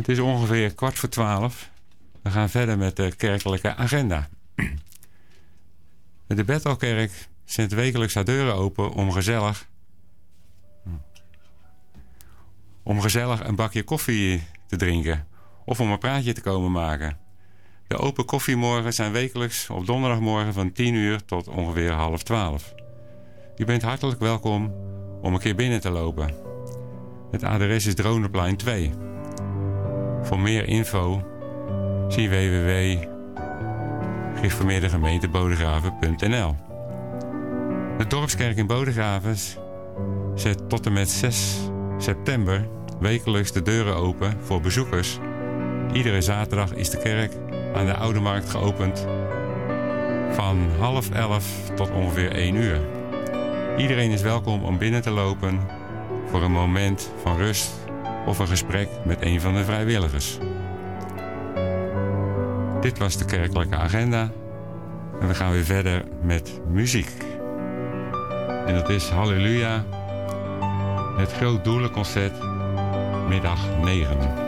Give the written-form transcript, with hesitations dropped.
Het is ongeveer 11:15. We gaan verder met de kerkelijke agenda. De Bethelkerk zet wekelijks haar deuren open om gezellig een bakje koffie te drinken of om een praatje te komen maken. De open koffiemorgen zijn wekelijks op donderdagmorgen van 10 uur tot ongeveer 11:30. U bent hartelijk welkom om een keer binnen te lopen. Het adres is Dronenplein 2. Voor meer info zie www.gereformeerdegemeentebodegraven.nl. De Dorpskerk in Bodegraven zet tot en met 6 september wekelijks de deuren open voor bezoekers. Iedere zaterdag is de kerk aan de Oude Markt geopend van 10:30 tot ongeveer 1 uur. Iedereen is welkom om binnen te lopen voor een moment van rust of een gesprek met een van de vrijwilligers. Dit was de kerkelijke agenda en we gaan weer verder met muziek. En dat is Halleluja, het Groot Doelenconcert, middag 9.